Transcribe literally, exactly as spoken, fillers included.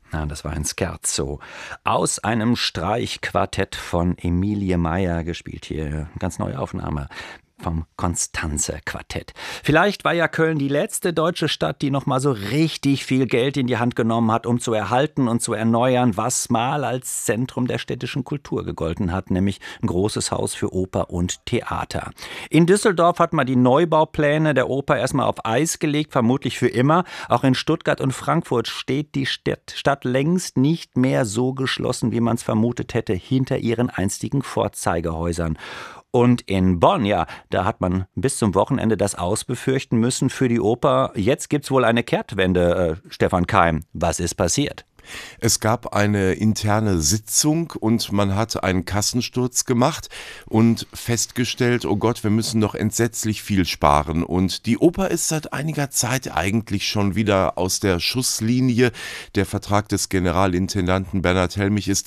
Na, das war ein Scherzo aus einem Streichquartett von Emilie Meier, gespielt hier. Ganz neue Aufnahme vom Constanze-Quartett. Vielleicht war ja Köln die letzte deutsche Stadt, die noch mal so richtig viel Geld in die Hand genommen hat, um zu erhalten und zu erneuern, was mal als Zentrum der städtischen Kultur gegolten hat, nämlich ein großes Haus für Oper und Theater. In Düsseldorf hat man die Neubaupläne der Oper erstmal auf Eis gelegt, vermutlich für immer. Auch in Stuttgart und Frankfurt steht die Stadt, Stadt längst nicht mehr so geschlossen, wie man es vermutet hätte, hinter ihren einstigen Vorzeigehäusern. Und in Bonn, ja, da hat man bis zum Wochenende das Aus befürchten müssen für die Oper. Jetzt gibt's wohl eine Kehrtwende, äh, Stefan Keim. Was ist passiert? Es gab eine interne Sitzung und man hat einen Kassensturz gemacht und festgestellt, oh Gott, wir müssen noch entsetzlich viel sparen. Und die Oper ist seit einiger Zeit eigentlich schon wieder aus der Schusslinie. Der Vertrag des Generalintendanten Bernhard Helmich ist